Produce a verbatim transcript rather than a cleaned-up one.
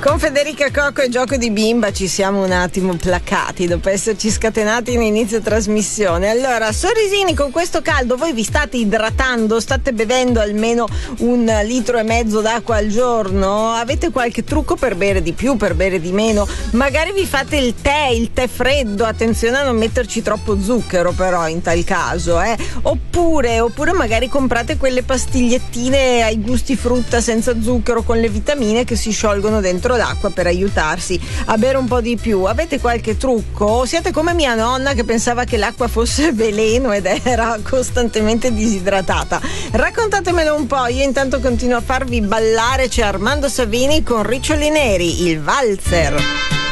Con Federica Cocco e Gioco di Bimba ci siamo un attimo placati dopo esserci scatenati in inizio trasmissione. Allora, sorrisini, con questo caldo voi vi state idratando? State bevendo almeno un litro e mezzo d'acqua al giorno? Avete qualche trucco per bere di più, per bere di meno? Magari vi fate il tè, il tè freddo, attenzione a non metterci troppo zucchero però in tal caso, eh? Oppure, oppure magari comprate quelle pastigliettine ai gusti frutta senza zucchero con le vitamine che si sciolgono dentro l'acqua per aiutarsi a bere un po' di più. Avete qualche trucco? O siete come mia nonna che pensava che l'acqua fosse veleno ed era costantemente disidratata? Raccontatemelo un po', io intanto continuo a farvi ballare. C'è Armando Savini con Riccioli Neri, il valzer.